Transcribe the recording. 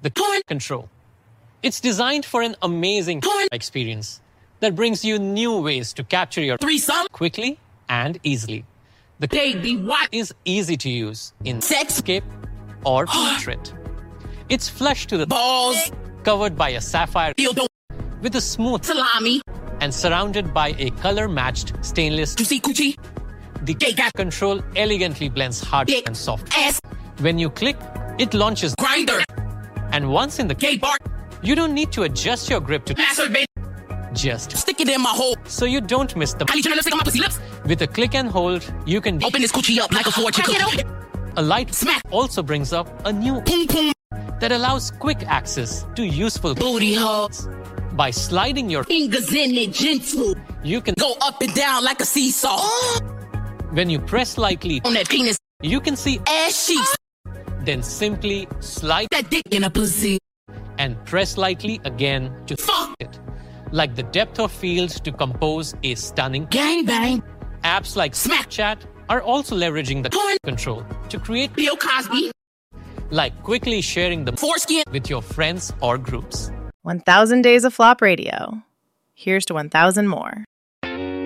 the control. It's designed for an amazing experience that brings you new ways to capture your threesome quickly and easily. The baby is easy to use in Sexscape or Portrait. It's flush to the balls, covered by a sapphire with a smooth salami, and surrounded by a color-matched stainless juicy coochie. The control elegantly blends hard and soft. Ass. When you click, it launches grinder. And once in the gay bar, you don't need to adjust your grip to masturbate. Just stick it in my hole so you don't miss the lipstick on my pussy lips. With a click and hold, you can open this coochie up like a fortune cookie. A light smack also brings up a new boom boom that allows quick access to useful booty holes. By sliding your fingers in it gentle, you can go up and down like a seesaw. When you press lightly on that penis, you can see ass cheeks. Then simply slide that dick in a pussy and press lightly again to fuck it. Like the depth of field to compose a stunning gangbang. Apps like Snapchat are also leveraging the control to create Bill Cosby, like quickly sharing the foreskin with your friends or groups. 1,000 Days of Flop Radio. Here's to 1,000 more.